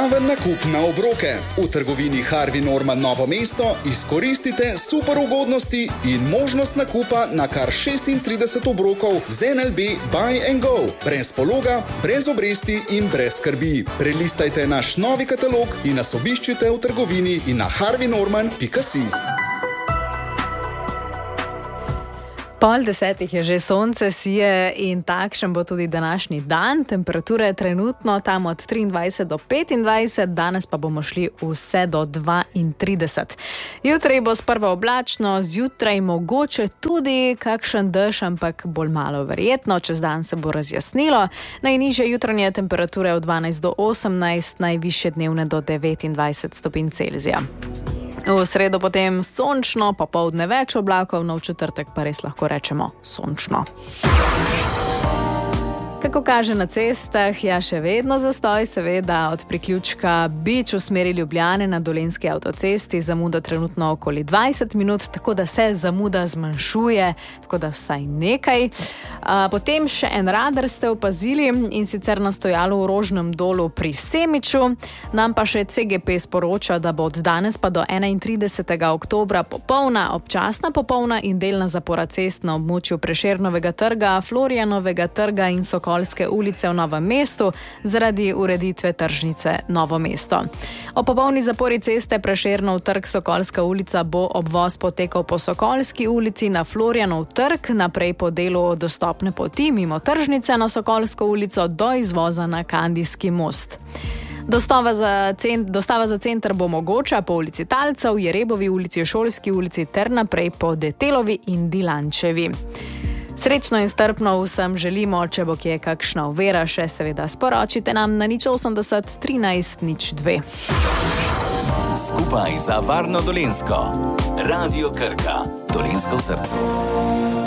enostaven nakup na obroke. V trgovini Harvey Norman Novo mesto izkoristite super ugodnosti in možnost nakupa na kar 36 obrokov z NLB Buy and Go. Brez pologa, brez obresti in brez skrbi. Prelistajte naš novi katalog in nas obiščite v trgovini in na harveynorman.si. 9:30 je že, sonce sije in takšen bo tudi današnji dan. Temperature trenutno tam od 23 do 25, danes pa bomo šli vse do 32. Jutri bo sprva oblačno, zjutraj mogoče tudi kakšen dež, ampak bolj malo verjetno, čez dan se bo razjasnilo. Najnižje jutranje temperature od 12 do 18, najvišje dnevne do 29 stopinj Celzija. V sredo potem sončno, popoldne več oblakov, no v četrtek pa res lahko rečemo sončno. Kako kaže na cestah, ja še vedno zastoj, seveda od priključka Bič v smeri Ljubljane na Dolenjski avtocesti, zamuda trenutno okoli 20 minut, tako da se zamuda zmanjšuje, tako da vsaj nekaj. Potem še en radar ste opazili in sicer na stojalu v Rožnem dolu pri Semiču. Nam pa še CGP sporoča, da bo od danes pa do 31. oktobra popolna, občasna popolna in delna zapora cest na območju Prešernovega trga, Florijanovega trga in Sokolske ulice v Novem mestu zaradi ureditve tržnice Novo mesto. O popolni zapori ceste Prešernov trg Sokolska ulica bo obvoz potekal po Sokolski ulici na Florijanov trg, naprej po delu dostopne poti mimo tržnice na Sokolsko ulico do izvoza na Kandijski most. Dostava za center bo mogoča po ulici Talcev, Jerebovi ulici, Šolski ulici ter naprej po Detelovi in Dilančevi. Srečno in strpno vsem želimo, če bo kje kakšna ovira, še seveda sporočite nam na 080 13 02. Skupaj za varno Dolenjsko. Radio Krka. Dolenjsko v srcu.